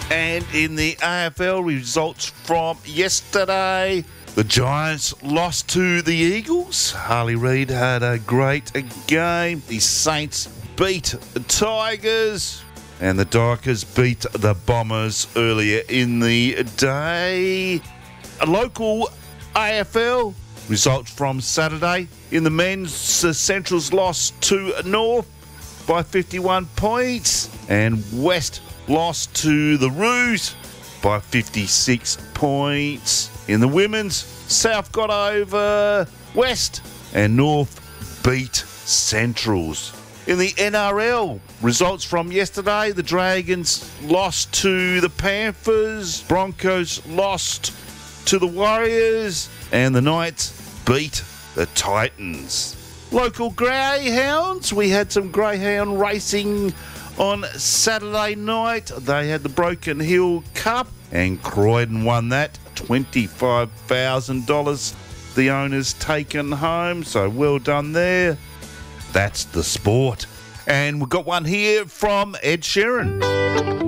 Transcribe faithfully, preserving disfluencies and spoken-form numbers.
And in the A F L, results from yesterday, the Giants lost to the Eagles. Harley Reid had a great game. The Saints beat the Tigers. And the Dockers beat the Bombers earlier in the day. A local A F L results from Saturday. In the men's, the Centrals lost to North by fifty-one points. And West lost to the Roos by fifty-six points. In the women's, South got over West and North beat Centrals. In the N R L, results from yesterday, the Dragons lost to the Panthers, Broncos lost to the Warriors, and the Knights beat the Titans. Local greyhounds, we had some greyhound racing on Saturday night. They had the Broken Hill Cup, and Croydon won that, twenty-five thousand dollars the owners taken home, so well done there. That's the sport. And we've got one here from Ed Sheeran.